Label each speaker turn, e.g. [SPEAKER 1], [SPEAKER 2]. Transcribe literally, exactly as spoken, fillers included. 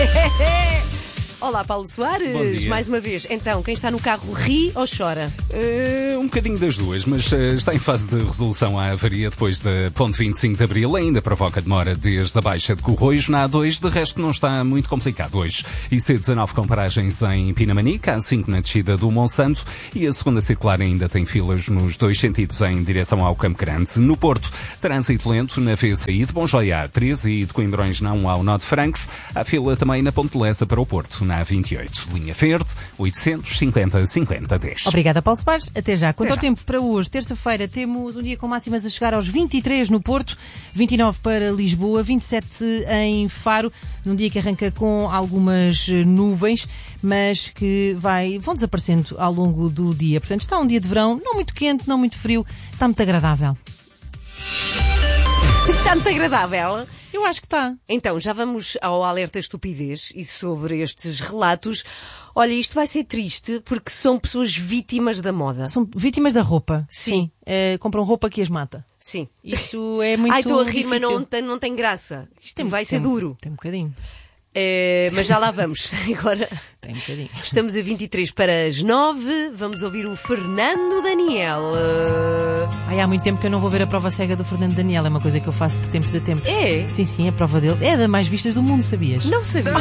[SPEAKER 1] Olá, Paulo Soares.
[SPEAKER 2] Bom dia.
[SPEAKER 1] Mais uma vez. Então, quem está no carro ri ou chora?
[SPEAKER 2] Uh, um bocadinho das duas, mas uh, está em fase de resolução a avaria depois da ponte vinte e cinco de Abril. Ainda provoca demora desde a Baixa de Corroios na A dois. De resto, não está muito complicado hoje. I C dezanove com paragens em Pinamanica, A cinco na descida do Monsanto e a segunda circular ainda tem filas nos dois sentidos em direção ao Campo Grande. No Porto, trânsito lento na V C I de Bom Joia A treze e de Coimbrões não ao Nó de Francos. Há fila também na Ponte de Lessa para o Porto, na A vinte e oito. Linha verde, oitocentos e cinquenta, cinquenta, dez.
[SPEAKER 1] Obrigada, Paulo Soares. Até já. Quanto
[SPEAKER 2] Até
[SPEAKER 1] ao
[SPEAKER 2] já.
[SPEAKER 1] tempo para hoje, terça-feira, temos um dia com máximas a chegar aos vinte e três no Porto, vinte e nove para Lisboa, vinte e sete em Faro, num dia que arranca com algumas nuvens, mas que vai, vão desaparecendo ao longo do dia. Portanto, está um dia de verão, não muito quente, não muito frio, está muito agradável. Está muito agradável? Eu acho que está. Então, já vamos ao alerta estupidez e sobre estes relatos. Olha, isto vai ser triste porque são pessoas vítimas da moda.
[SPEAKER 3] São vítimas da roupa.
[SPEAKER 1] Sim.
[SPEAKER 3] Sim. Uh, compram roupa que as mata.
[SPEAKER 1] Sim.
[SPEAKER 3] Isso é muito
[SPEAKER 1] Ai, estou a rir,
[SPEAKER 3] difícil.
[SPEAKER 1] mas não tem, não tem graça. Isto vai ser
[SPEAKER 3] tem,
[SPEAKER 1] duro.
[SPEAKER 3] Tem um bocadinho.
[SPEAKER 1] É, mas já lá vamos. Agora
[SPEAKER 3] Tem um bocadinho.
[SPEAKER 1] estamos a vinte e três para as nove. Vamos ouvir o Fernando Daniel. Uh,
[SPEAKER 3] Ai, há muito tempo que eu não vou ver a prova cega do Fernando Daniel. É uma coisa que eu faço de tempos a tempos.
[SPEAKER 1] É?
[SPEAKER 3] Sim, sim, a prova dele é das mais vistas do mundo, sabias?
[SPEAKER 1] Não sabia.